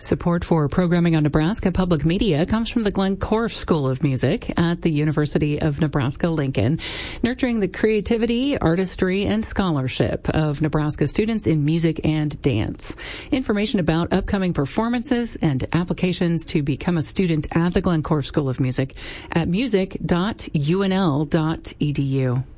Support for programming on Nebraska Public Media comes from the Glenn Korff School of Music at the University of Nebraska-Lincoln, nurturing the creativity, artistry, and scholarship of Nebraska students in music and dance. Information about upcoming performances and applications to become a student at the Glenn Korff School of Music at music.unl.edu.